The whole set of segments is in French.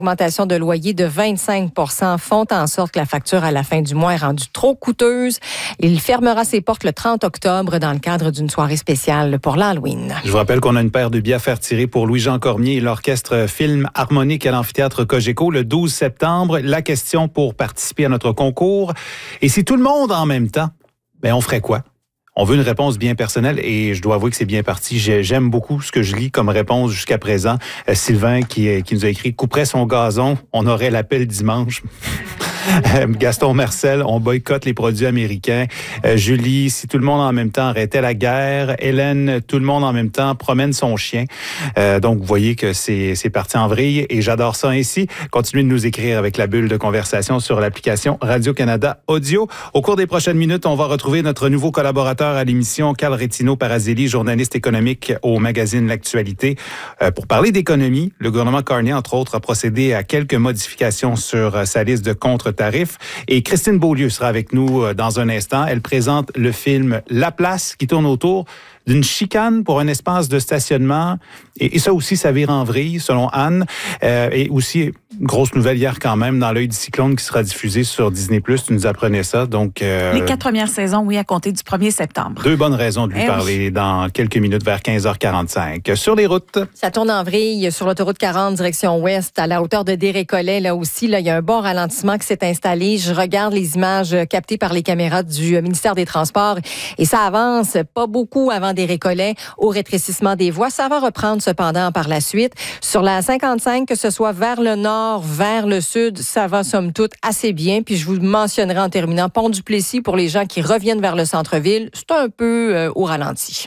Augmentation de loyer de 25 % font en sorte que la facture à la fin du mois est rendue trop coûteuse. Il fermera ses portes le 30 octobre dans le cadre d'une soirée spéciale pour l'Halloween. Je vous rappelle qu'on a une paire de billets à faire tirer pour Louis-Jean Cormier et l'orchestre Film Harmonique à l'amphithéâtre Cogeco le 12 septembre. La question pour participer à notre concours. Et si tout le monde en même temps, on ferait quoi? On veut une réponse bien personnelle et je dois avouer que c'est bien parti. J'aime beaucoup ce que je lis comme réponse jusqu'à présent. Sylvain qui nous a écrit « Couperait son gazon, on aurait l'appel dimanche ». Gaston Marcel, on boycotte les produits américains. Julie, si tout le monde en même temps arrêtait la guerre. Hélène, tout le monde en même temps promène son chien. Donc, vous voyez que c'est parti en vrille et j'adore ça ainsi. Continuez de nous écrire avec la bulle de conversation sur l'application Radio-Canada Audio. Au cours des prochaines minutes, on va retrouver notre nouveau collaborateur à l'émission, Carl Rétino-Parazelli, journaliste économique au magazine L'Actualité. Pour parler d'économie, le gouvernement Carney, entre autres, a procédé à quelques modifications sur sa liste de contre-tarifs. Et Christine Beaulieu sera avec nous dans un instant. Elle présente le film La Place qui tourne autour d'une chicane pour un espace de stationnement. Et ça aussi, ça vire en vrille, selon Anne. Et aussi, grosse nouvelle hier quand même, dans l'œil du cyclone qui sera diffusé sur Disney+. Tu nous apprenais ça. Donc, les 4 premières saisons, oui, à compter du 1er septembre. 2 bonnes raisons de lui parler dans quelques minutes vers 15h45. Sur les routes. Ça tourne en vrille sur l'autoroute 40, direction ouest, à la hauteur de Desrécollets. Là aussi, il y a un bon ralentissement qui s'est installé. Je regarde les images captées par les caméras du ministère des Transports et ça avance pas beaucoup avant Desrécollets au rétrécissement des voies. Ça va reprendre cependant par la suite. Sur la 55, que ce soit vers le nord, vers le sud, ça va somme toute assez bien. Puis je vous mentionnerai en terminant Pont-du-Plessis pour les gens qui reviennent vers le centre-ville. C'est un peu au ralenti.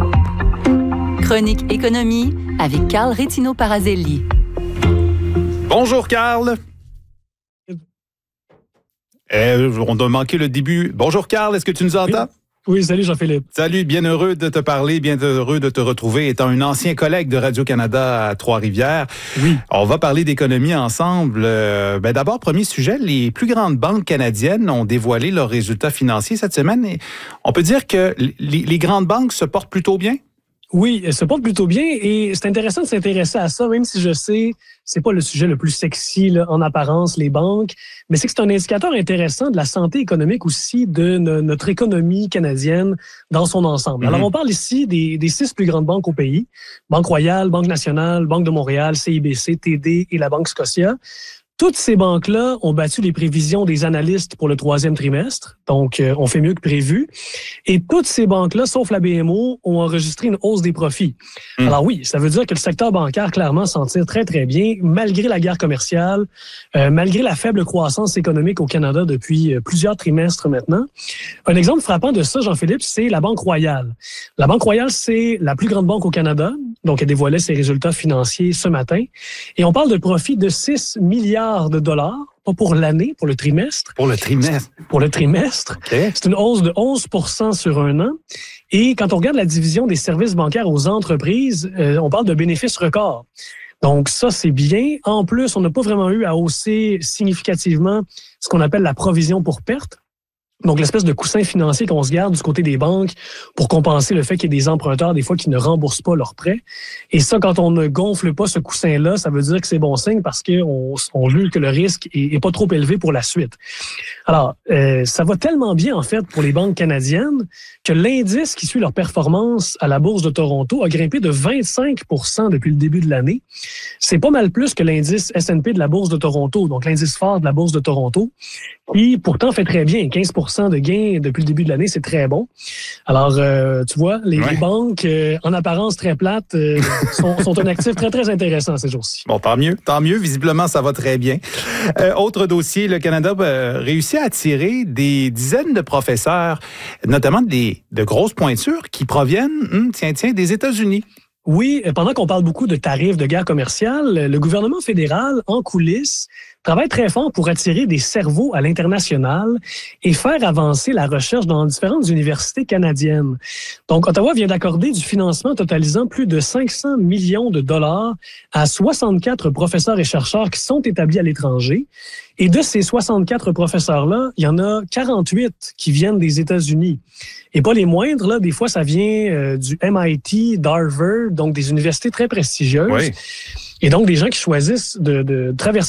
Chronique économie avec Carl Rétino-Parazelli. Bonjour Carl. On a manqué le début. Bonjour Carl, est-ce que tu nous entends? Oui, salut Jean-Philippe. Salut, bien heureux de te parler, bien heureux de te retrouver, étant un ancien collègue de Radio-Canada à Trois-Rivières. Oui. On va parler d'économie ensemble. D'abord, premier sujet, les plus grandes banques canadiennes ont dévoilé leurs résultats financiers cette semaine. Et on peut dire que les grandes banques se portent plutôt bien? Oui, elles se portent plutôt bien et c'est intéressant de s'intéresser à ça, même si je sais, c'est pas le sujet le plus sexy là, en apparence, les banques, mais c'est que c'est un indicateur intéressant de la santé économique aussi de notre économie canadienne dans son ensemble. Alors, on parle ici des 6 plus grandes banques au pays, Banque Royale, Banque Nationale, Banque de Montréal, CIBC, TD et la Banque Scotia. Toutes ces banques-là ont battu les prévisions des analystes pour le 3e trimestre, donc on fait mieux que prévu. Et toutes ces banques-là, sauf la BMO, ont enregistré une hausse des profits. Alors oui, ça veut dire que le secteur bancaire clairement s'en tire très, très bien, malgré la guerre commerciale, malgré la faible croissance économique au Canada depuis plusieurs trimestres maintenant. Un exemple frappant de ça, Jean-Philippe, c'est la Banque Royale. La Banque Royale, c'est la plus grande banque au Canada, donc elle dévoilait ses résultats financiers ce matin. Et on parle de profits de 6 milliards de dollars, pas pour l'année, pour le trimestre. Pour le trimestre? Pour le trimestre. Okay. C'est une hausse de 11 % sur un an. Et quand on regarde la division des services bancaires aux entreprises, on parle de bénéfices records. Donc ça, c'est bien. En plus, on n'a pas vraiment eu à hausser significativement ce qu'on appelle la provision pour perte. Donc, l'espèce de coussin financier qu'on se garde du côté des banques pour compenser le fait qu'il y ait des emprunteurs, des fois, qui ne remboursent pas leurs prêts. Et ça, quand on ne gonfle pas ce coussin-là, ça veut dire que c'est bon signe parce qu'on juge que le risque est pas trop élevé pour la suite. Alors, ça va tellement bien, en fait, pour les banques canadiennes que l'indice qui suit leur performance à la Bourse de Toronto a grimpé de 25 % depuis le début de l'année. C'est pas mal plus que l'indice S&P de la Bourse de Toronto, donc l'indice phare de la Bourse de Toronto, qui pourtant fait très bien. 15 % de gains depuis le début de l'année, c'est très bon. Alors, tu vois, les banques, en apparence très plates, sont un actif très, très intéressant ces jours-ci. Bon, tant mieux. Tant mieux. Visiblement, ça va très bien. Autre dossier, le Canada réussit à attirer des dizaines de professeurs, notamment de grosses pointures qui proviennent, des États-Unis. Oui, pendant qu'on parle beaucoup de tarifs de guerre commerciale, le gouvernement fédéral, en coulisses, travaille très fort pour attirer des cerveaux à l'international et faire avancer la recherche dans différentes universités canadiennes. Donc, Ottawa vient d'accorder du financement totalisant plus de 500 millions de dollars à 64 professeurs et chercheurs qui sont établis à l'étranger. Et de ces 64 professeurs-là, il y en a 48 qui viennent des États-Unis. Et pas les moindres, là. Des fois, ça vient du MIT, d'Harvard, donc des universités très prestigieuses. Oui. Et donc, des gens qui choisissent de traverser